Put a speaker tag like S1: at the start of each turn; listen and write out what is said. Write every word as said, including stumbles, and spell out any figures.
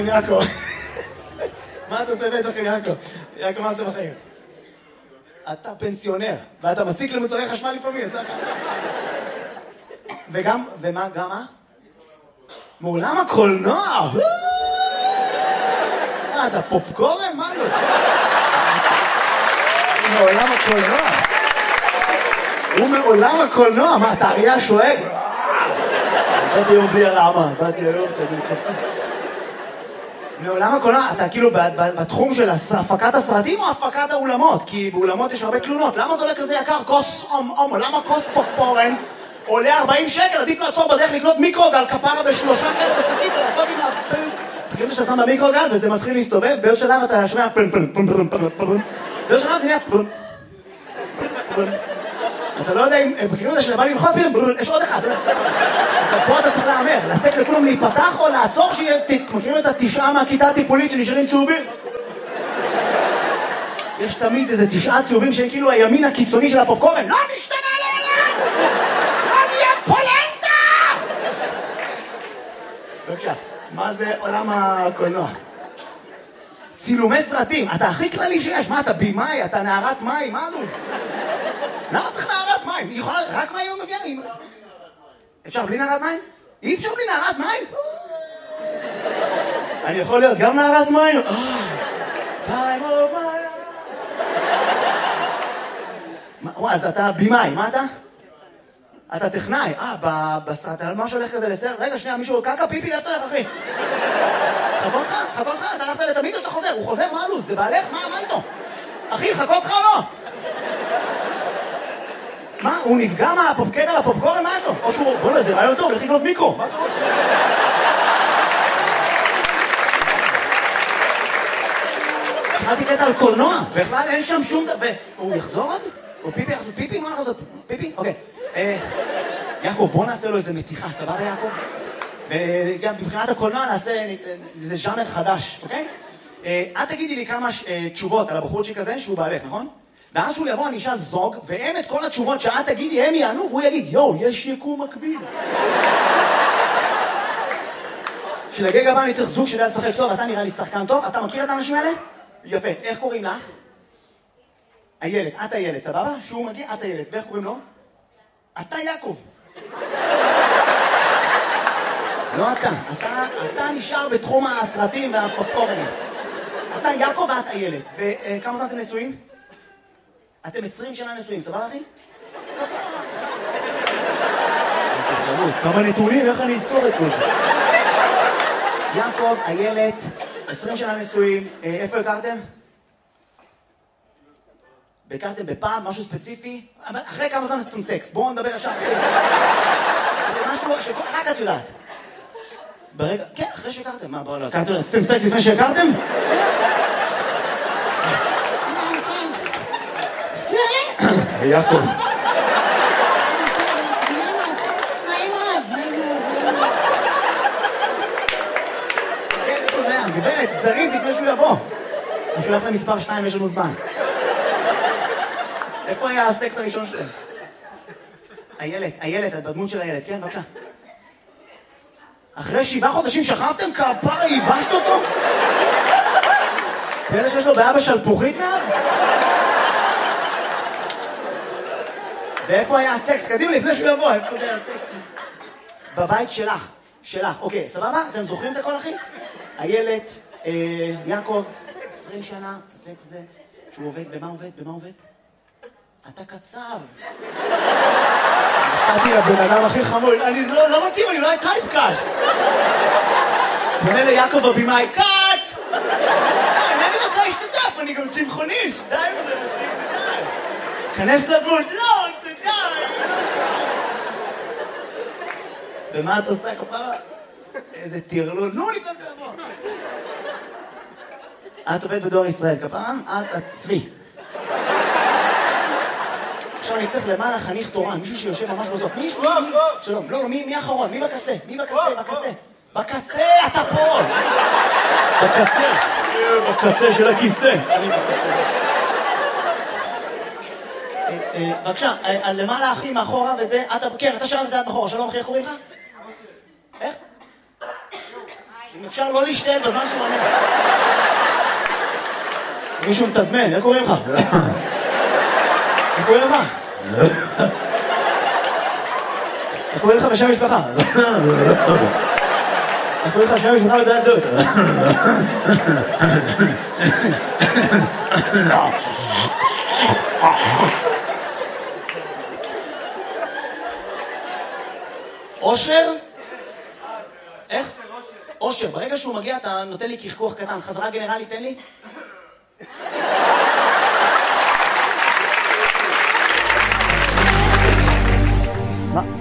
S1: עם יעקב? מה אתה עושה בטח עם יעקב? יעקב, מה עושה בחיים? אתה פנסיונר, ואתה מציק למוצרי חשמל לפעמים, יצא לך. וגם, ומה, גם מה? מעולם הקולנוע! מה, אתה פופקורן? מה לא? מעולם הקולנוע. הוא מעולם הקולנוע, מה, אתה אריה שואג? באתי היום בלי הרעמה, באתי היום כזה קצוץ. מעולם הקולנוע, אתה כאילו בתחום של הפקת הסרטים או הפקת האולמות? כי באולמות יש הרבה תלונות. למה זה עולה כזה יקר? כוס אום אום, למה כוס פופקורן עולה ארבעים שקל? עדיף לעצור בדרך לקנות מיקרוגל כפרה בשלושה כאלה בשקית ולעשות עם ה... תקראו שאתה שם במיקרוגל וזה מתחיל להסתובב, באיזו שלב אתה שומע פלם פלם פלם פלם פלם פלם באיזו שלב זה נהיה פלם פלם. אתה לא יודע אם... בקריאות הזה שבא ללחוץ פתאום, יש עוד אחד. פה אתה צריך לאמר, לתת לכולם להיפתח או לעצור שיהיה... מכירים את התשעה מהכיתה הטיפולית שנשארים צהובים? יש תמיד איזה תשעה צהובים שהם כאילו הימין הקיצוני של הפופקורן. לא נשתנה לעולם! לא נהיה פולנטה! בבקשה, מה זה עולם הקולנוע? צילומי סרטים, אתה הכי כללי שיש. מה, אתה בימאי? אתה נערת מים? מה נו? למה צריך נערת מים? היא יכולה... רק מים הוא מביאה? אפשר בלי נערת מים? אי אפשר בלי נערת מים? אני יכול להיות גם נערת מים? time of my life. אז אתה בימאי, מה אתה? אתה טכנאי. אה, בסרט, על מה שהולך כזה לסרט? רגע, שנייה, מישהו קקה פיפי, לאפת לך, אחי. חכו אותך, חכו אותך, אתה הלכת לתמיד או שאתה חוזר? הוא חוזר, מה הלו"ז? זה בעלך? מה איתו? אחי, חכו אותך או לא? מה? הוא נפגע מהפופקט על הפופקורן? מה יש לו? או שהוא... בוא נראה, זה רעיון טוב, לך לקנות מיקרו. מה קורה? התחלתי קטע על קולנוע, בכלל אין שם שום דבר... הוא יחזור עוד? או פיפי יחזור? פיפי? מה יחזור? פיפי? אוקיי. יעקב, בוא נעשה לו איזה מתיחה, סבבה יעקב? וגם מבחינת הקולנוע נעשה איזה ז'אנר חדש, אוקיי? את תגידי לי כמה תשובות על הבחורצ'יק הזה שהוא בעלך, נכון? ואז שהוא יבוא, אני אשאל זוג, והם את כל התשובות שאת תגידי, הם יענו, והוא יגיד, יואו, יש יקום מקביל. שלגג הבא אני צריך זוג שיודע לשחק טוב, אתה נראה לי שחקן טוב, אתה מכיר את האנשים האלה? יפה, איך קוראים לך? הילד, את הילד, סבבה? שהוא מגיע, את הילד, ואיך קוראים לו? אתה יעקב. לא אתה, אתה, אתה נשאר בתחום הסרטים והפופקורנים. אתה יעקב ואת הילד. וכמה זמן אתם נשואים? אתם עשרים שנה נשואים, סבבה אחי? כמה נתונים, איך אני אזכור את כל זה? יעקב, הילד, עשרים שנה נשואים, איפה הכרתם? הכרתם בפעם, משהו ספציפי? אחרי כמה זמן עשיתם סקס? בואו נדבר ישר. משהו שרק את יודעת. ברגע, כן, אחרי שהכרתם. מה, בואו לא, הכרתם, עשיתם סקס לפני שהכרתם?
S2: תזכיר לי?
S1: יעקב. כן, איפה זה היה? גברת, זריז לפני שהוא יבוא. הוא שולח למספר שניים, יש לנו זמן. איפה היה הסקס הראשון שלהם? הילד, הילד, את בדמות של הילד, כן, בבקשה. אחרי שבעה חודשים שכבתם כפרה, ייבשת אותו? ואלה שיש לו בעיה בשלפוחית מאז? ואיפה היה הסקס? קדימה, לפני שהוא יבוא, איפה זה היה הסקס? בבית שלך, שלך, אוקיי, סבבה? אתם זוכרים את הכל, אחי? הילד, יעקב, עשרים שנה, הסקס זה, שהוא עובד, במה עובד? במה עובד? אתה קצב. נתתי לבן אדם הכי חמור, אני לא מכיר, אני אולי טייפקאסט. פונה ליעקב הבימאי, קאט! אני רוצה להשתתף, אני גם צמחוניסט, די וזה מספיק די. כנס לדמות, לא, זה די. ומה את עושה כפרה? איזה תירלול, נו לפני תבוא. את עובדת בדואר ישראל, כפרה? את הצבי. עכשיו אני צריך למעלה חניך תורן, מישהו שיושב ממש בסוף. מי? שלום, לא, מי אחרון? מי בקצה? מי בקצה? בקצה. בקצה, אתה פה! בקצה. בקצה של הכיסא. אני בקצה. בבקשה, למעלה אחי מאחורה וזה, כן, אתה שאלת את זה עד מאחורה, שלום אחי, איך קוראים לך? איך? אם אפשר לא להשתעל בזמן שהוא עונה. מישהו מתזמן, איך קוראים לך? איך קוראים לך? איך קוראים לך בשם משפחה? איך קוראים לך בשם משפחה ודעת זאת? אושר? איך? אושר, ברגע שהוא מגיע אתה נותן לי קשקוח קטן, חזרה גנרלי תן לי? מה?